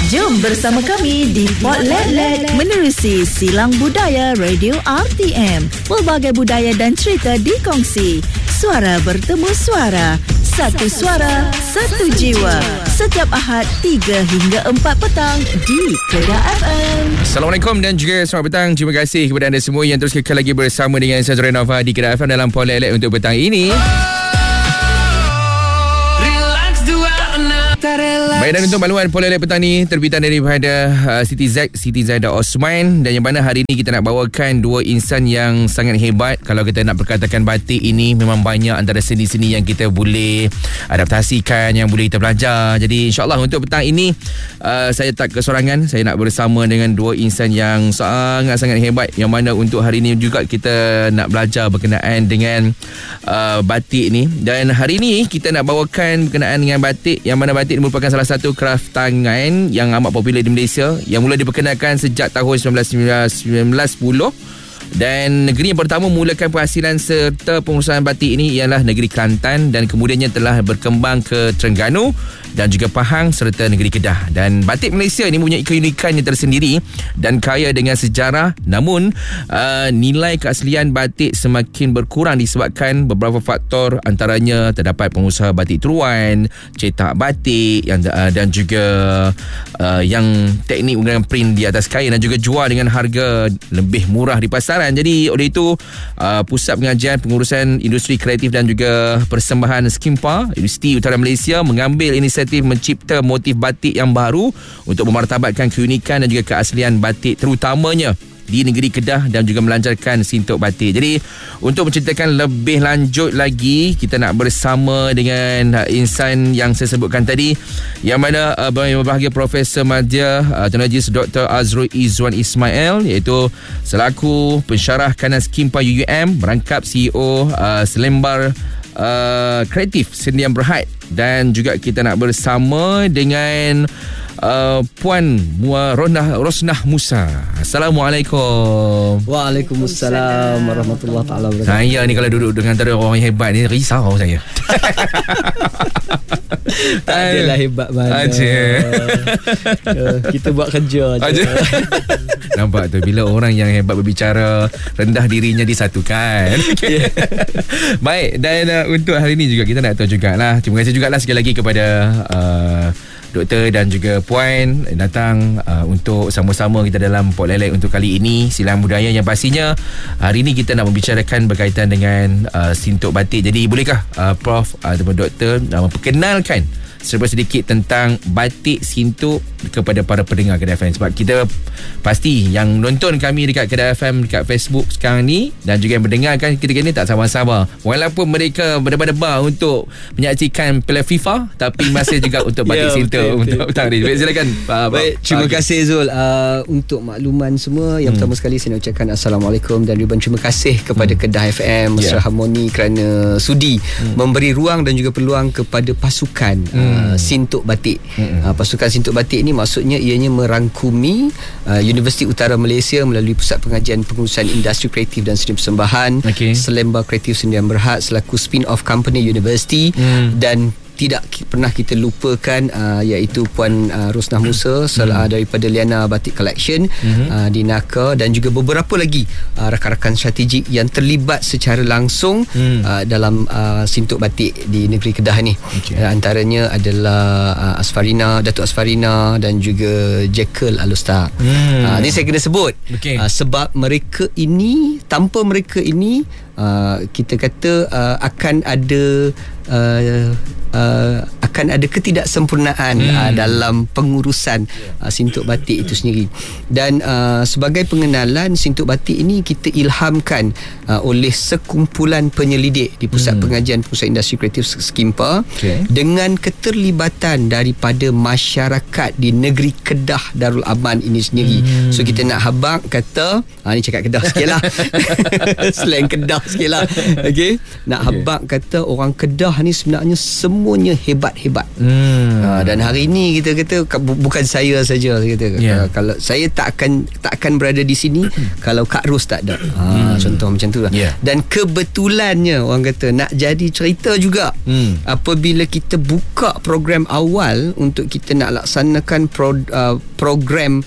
Jom bersama kami di Potlatlet menerusi Silang Budaya Radio RTM. Pelbagai budaya dan cerita dikongsi. Suara bertemu suara. Satu suara, satu jiwa. Setiap Ahad 3 hingga 4 petang di Kedah FM. Assalamualaikum dan juga selamat petang. Terima kasih kepada anda semua yang terus kekal lagi bersama dengan saya Zura Nova di Kedah FM dalam Potlatlet untuk petang ini. Baik, dan untuk makluman Potlatlet petang ni terbitan daripada Siti Zaidah Osman, dan yang mana hari ini kita nak bawakan dua insan yang sangat hebat. Kalau kita nak perkatakan batik ini, memang banyak antara seni-seni yang kita boleh adaptasikan, yang boleh kita belajar. Jadi insyaAllah untuk petang ini saya tak kesorangan. Saya nak bersama dengan dua insan yang sangat-sangat hebat, yang mana untuk hari ini juga kita nak belajar berkenaan dengan batik ni. Dan hari ini kita nak bawakan berkenaan dengan batik, yang mana batik merupakan salah satu kraft tangan yang amat popular di Malaysia, yang mula diperkenalkan sejak tahun 1910, dan negeri yang pertama mulakan penghasilan serta pengurusan batik ini ialah negeri Kelantan, dan kemudiannya telah berkembang ke Terengganu dan juga Pahang serta negeri Kedah. Dan batik Malaysia ini mempunyai keunikan yang tersendiri dan kaya dengan sejarah, namun nilai keaslian batik semakin berkurang disebabkan beberapa faktor, antaranya terdapat pengusaha batik turuan, cetak batik dan juga yang teknik menggunakan print di atas kain dan juga jual dengan harga lebih murah di pasaran. Jadi oleh itu Pusat Pengajian Pengurusan Industri Kreatif dan juga Persembahan Skimpa Universiti Utara Malaysia mengambil inisiatif mencipta motif batik yang baru untuk memartabatkan keunikan dan juga keaslian batik, terutamanya di negeri Kedah, dan juga melancarkan sintok batik. Jadi untuk menceritakan lebih lanjut lagi, kita nak bersama dengan insan yang saya sebutkan tadi, yang mana berbahagia Profesor Madya Teknologis Dr. Azrul Izwan Ismail, iaitu selaku pensyarah kanan Skimpa UUM, merangkap CEO Selembar Kreatif Sendian Berhad. Dan juga kita nak bersama dengan Puan Rosnah Musa. Assalamualaikum. Waalaikumsalam warahmatullahi taala wabarakatuh. Saya ni kalau duduk dengan antara orang hebat ni, risau saya. Tak adalah hebat mana. Kita buat kerja aja. Nampak tu, bila orang yang hebat berbicara, rendah dirinya disatukan. Okay. Baik, dan untuk hari ini juga kita nak tahu jugalah. Terima kasih jugalah sekali lagi kepada Doktor dan juga Puan datang untuk sama-sama kita dalam Potlatlet untuk kali ini, Silang Budaya, yang pastinya hari ini kita nak membicarakan berkaitan dengan sintok batik. Jadi bolehkah Prof ataupun Doktor memperkenalkan serba sedikit tentang batik sintok kepada para pendengar Kedah FM? Sebab kita pasti yang nonton kami dekat Kedah FM, dekat Facebook sekarang ni, dan juga yang mendengarkan kita ni tak sama-sama. Walaupun mereka berdebar-debar untuk menyaksikan Piala FIFA, tapi masih juga untuk batik sintok untuk petang ni. Baik, silakan. Baik, terima kasih Zul. Untuk makluman semua, yang pertama sekali saya nak ucapkan Assalamualaikum dan ribuan terima kasih kepada Kedah FM, Mesra Harmoni, kerana sudi memberi ruang dan juga peluang kepada pasukan sintok batik. Pasukan sintok batik ni maksudnya ianya merangkumi Universiti Utara Malaysia melalui Pusat Pengajian Pengurusan Industri Kreatif dan Seni Persembahan, Selembar Kreatif Sendian Berhad selaku spin-off company university, dan tidak pernah kita lupakan iaitu Puan Rosnah Musa daripada Liana Batik Collection di Naka, dan juga beberapa lagi rakan-rakan strategik yang terlibat secara langsung dalam sintok batik di negeri Kedah ni. Antaranya adalah Datuk Asfarina dan juga Jekyll Alustar. Ni saya kena sebut sebab mereka ini, tanpa mereka ini kita kata akan ada ketidaksempurnaan dalam pengurusan sintok batik itu sendiri. Dan sebagai pengenalan, sintok batik ini kita ilhamkan oleh sekumpulan penyelidik di Pusat Pengajian Pengurusan Industri Kreatif Skimpa, dengan keterlibatan daripada masyarakat di negeri Kedah Darul Aman ini sendiri. So kita nak habaq kata, ni cakap Kedah sikit lah slang Kedah sikit lah. Nak habaq kata orang Kedah ni sebenarnya semuanya hebat hebat. Dan hari ini kita kata bukan saya saja kita kalau saya tak akan berada di sini kalau Kak Ros tak ada. Contoh macam tu lah. Dan kebetulannya orang kata nak jadi cerita juga apabila kita buka program awal untuk kita nak laksanakan program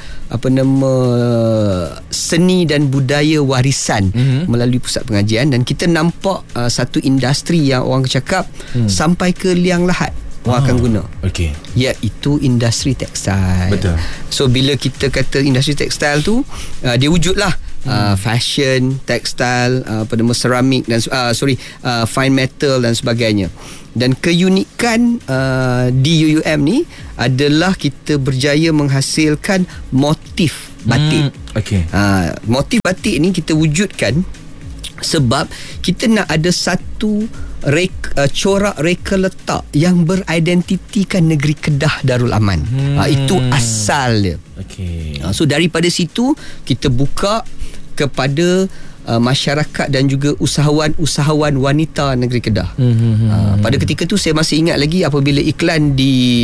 seni dan budaya warisan melalui pusat pengajian, dan kita nampak satu industri yang orang cakap sampai ke liang lahat orang akan guna. Iaitu industri tekstil. Betul. So bila kita kata industri tekstil tu dia wujudlah fashion, tekstil, ceramik dan fine metal dan sebagainya. Dan keunikan di UUM ni adalah kita berjaya menghasilkan motif batik. Motif batik ni kita wujudkan sebab kita nak ada satu corak reka letak yang beridentitikan negeri Kedah Darul Aman. Itu asal dia. So daripada situ kita buka kepada masyarakat dan juga usahawan wanita negeri Kedah. Pada ketika tu saya masih ingat lagi apabila iklan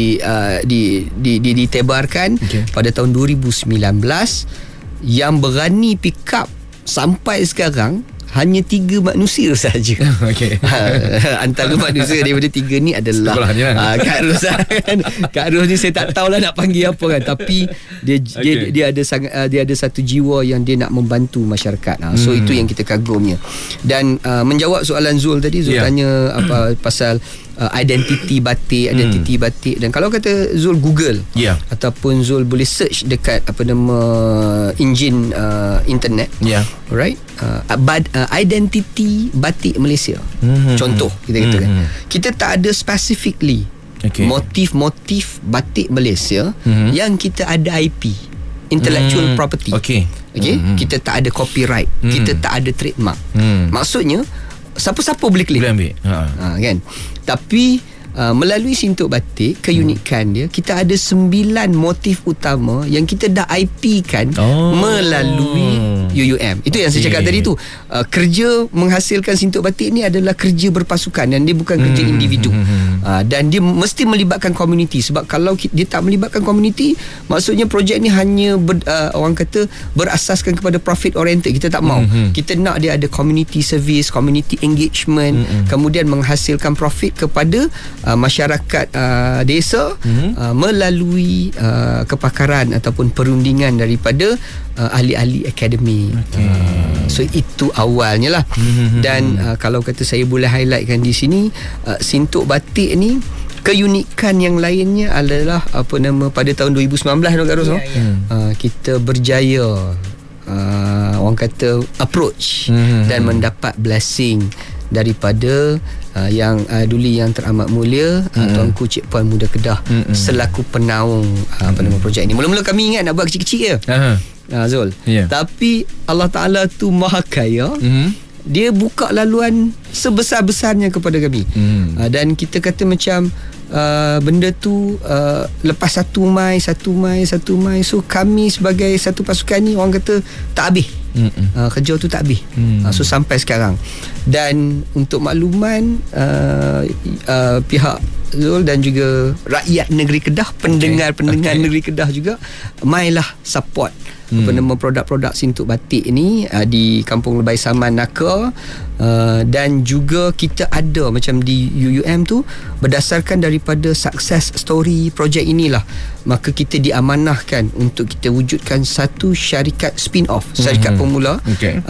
ditebarkan pada tahun 2019, yang berani pick up sampai sekarang hanya 3 manusia sahaja. Antara manusia daripada 3 ni adalah Kak Ros. Kak Ros ni saya tak tahulah nak panggil apa kan, tapi dia ada satu jiwa yang dia nak membantu masyarakat. So itu yang kita kagumnya. Dan menjawab soalan Zul tadi, Zul tanya apa pasal identiti batik. Dan kalau kata Zul Google ataupun Zul boleh search dekat enjin internet, alright, identiti batik Malaysia. Contoh kita katakan, kita tak ada specifically motif-motif batik Malaysia yang kita ada IP, intellectual property. Kita tak ada copyright, kita tak ada trademark. Maksudnya siapa-siapa boleh claim. Kan? Tapi melalui Sintok Batik, keunikan dia, kita ada 9 motif utama yang kita dah IP kan melalui UUM. Itu yang saya cakap tadi tu. Kerja menghasilkan Sintok Batik ni adalah kerja berpasukan dan dia bukan kerja individu. Dan dia mesti melibatkan komuniti, sebab kalau dia tak melibatkan komuniti, maksudnya projek ni hanya orang kata berasaskan kepada profit oriented. Kita tak mau. Kita nak dia ada community service, community engagement, kemudian menghasilkan profit kepada masyarakat desa melalui kepakaran ataupun perundingan daripada ahli-ahli akademik. So itu awalnya lah. Dan kalau kata saya boleh highlightkan di sini, Sintok Batik ni keunikan yang lainnya adalah pada tahun 2019 kita berjaya orang kata approach dan mendapat blessing daripada yang Duli Yang Teramat Mulia Tuanku Cik Puan Muda Kedah selaku penaung projek ini. Mula-mula kami ingat nak buat kecil-kecil je Zul, tapi Allah Ta'ala tu maha kaya. Dia buka laluan sebesar-besarnya kepada kami. Dan kita kata macam benda tu lepas 1 Mai, so kami sebagai satu pasukan ni orang kata tak habis. Kerja tu tak habis. So sampai sekarang. Dan untuk makluman pihak Zul dan juga rakyat negeri Kedah, pendengar-pendengar negeri Kedah juga, mailah support produk-produk Sintok Batik ini di Kampung Lebay Saman Naka. Dan juga kita ada macam di UUM tu, berdasarkan daripada success story projek inilah, maka kita diamanahkan untuk kita wujudkan satu syarikat spin-off, syarikat pemula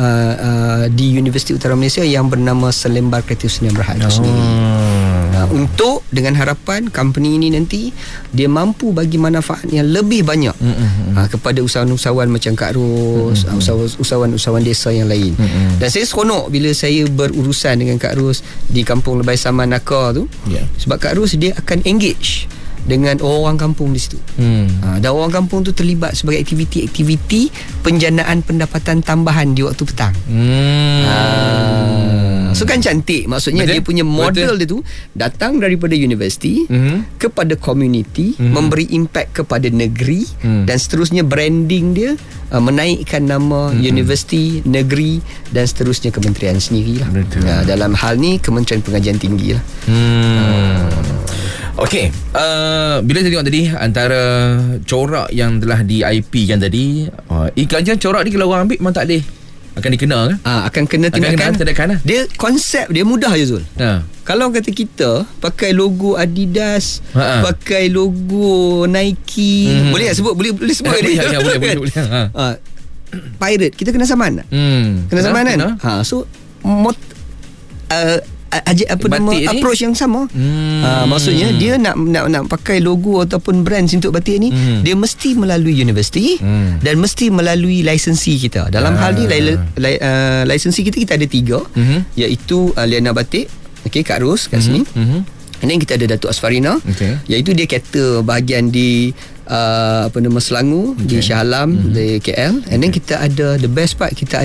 di Universiti Utara Malaysia yang bernama Selembar Kreatif Sdn Bhd sendiri. Untuk dengan harapan company ini nanti dia mampu bagi manfaat yang lebih banyak kepada usahawan-usahawan macam Kak Ros, usahawan-usahawan desa yang lain. Dan saya seronok bila saya berurusan dengan Kak Ros di Kampung Lebay Saman Naka tu, sebab Kak Ros dia akan engage dengan orang kampung di situ. Dan orang kampung tu terlibat sebagai aktiviti penjanaan pendapatan tambahan di waktu petang. So kan cantik. Maksudnya dia punya model dia tu datang daripada universiti kepada community, memberi impact kepada negeri, dan seterusnya branding dia menaikkan nama universiti, negeri dan seterusnya kementerian sendirilah. Dalam hal ni Kementerian Pengajian Tinggi lah. Okey, bila saya tengok tadi antara corak yang telah di IP kan tadi, iklan corak ni kalau orang ambil memang tak boleh akan dikenal kan? Akan kena tindakan. Dia konsep dia mudah je Zul. Kalau kata kita pakai logo Adidas, pakai logo Nike, boleh tak sebut? Boleh sebut dia? Boleh. Pirate, kita kena saman. Kena saman kan? So approach yang sama. Maksudnya dia nak pakai logo ataupun brand untuk batik ni, dia mesti melalui universiti dan mesti melalui lisensi kita. Dalam hal ni lisensi kita ada 3, iaitu Liana Batik, Kak Ros kat sini. And then kita ada Datuk Asfarina, iaitu dia cater bahagian di Selangor, di Shah Alam, di KL. And then kita ada the best part, kita